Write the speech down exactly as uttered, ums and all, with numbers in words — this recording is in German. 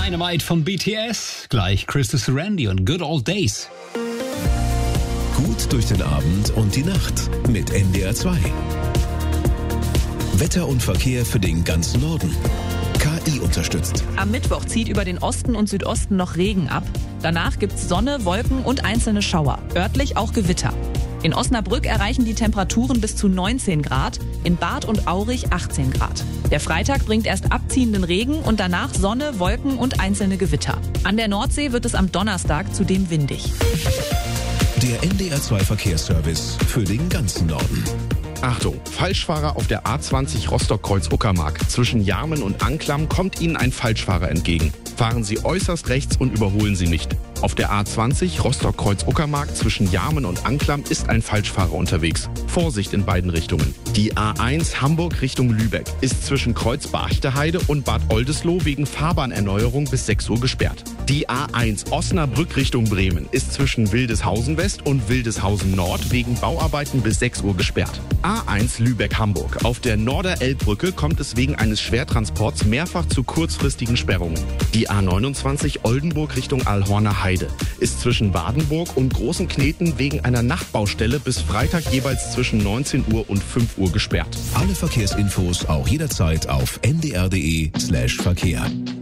Dynamite von B T S, gleich Christus Randy und Good Old Days. Gut durch den Abend und die Nacht mit N D R zwei. Wetter und Verkehr für den ganzen Norden. K I unterstützt. Am Mittwoch zieht über den Osten und Südosten noch Regen ab. Danach gibt's Sonne, Wolken und einzelne Schauer. Örtlich auch Gewitter. In Osnabrück erreichen die Temperaturen bis zu neunzehn Grad, in Barth und Aurich achtzehn Grad. Der Freitag bringt erst abziehenden Regen und danach Sonne, Wolken und einzelne Gewitter. An der Nordsee wird es am Donnerstag zudem windig. Der N D R zwei Verkehrsservice für den ganzen Norden. Achtung, Falschfahrer auf der A zwanzig Rostock-Kreuz-Uckermark. Zwischen Jarmen und Anklam kommt Ihnen ein Falschfahrer entgegen. Fahren Sie äußerst rechts und überholen Sie nicht. Auf der A zwanzig Rostock-Kreuz-Uckermark zwischen Jarmen und Anklam ist ein Falschfahrer unterwegs. Vorsicht in beiden Richtungen. Die A eins Hamburg Richtung Lübeck ist zwischen Kreuz-Barchteheide und Bad Oldesloe wegen Fahrbahnerneuerung bis sechs Uhr gesperrt. Die A eins Osnabrück Richtung Bremen ist zwischen Wildeshausen West und Wildeshausen Nord wegen Bauarbeiten bis sechs Uhr gesperrt. A eins Lübeck-Hamburg. Auf der Norder-Elbbrücke kommt es wegen eines Schwertransports mehrfach zu kurzfristigen Sperrungen. Die A neunundzwanzig Oldenburg Richtung Allhorner Heide ist zwischen Wadenburg und Großen Kneten wegen einer Nachtbaustelle bis Freitag jeweils zwischen neunzehn Uhr und fünf Uhr gesperrt. Alle Verkehrsinfos auch jederzeit auf n d r punkt d e slash Verkehr.